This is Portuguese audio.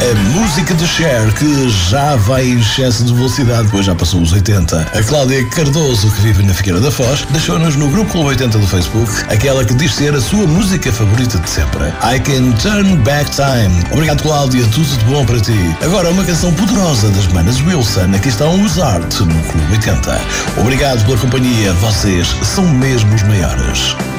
A música de Cher, que já vai em excesso de velocidade, pois já passou os 80. A Cláudia Cardoso, que vive na Figueira da Foz, deixou-nos no grupo Clube 80 do Facebook aquela que diz ser a sua música favorita de sempre. I Can Turn Back Time. Obrigado, Cláudia, tudo de bom para ti. Agora uma canção poderosa das manas Wilson. Aqui estão os Art no Clube 80. Obrigado pela companhia, vocês são mesmo os maiores.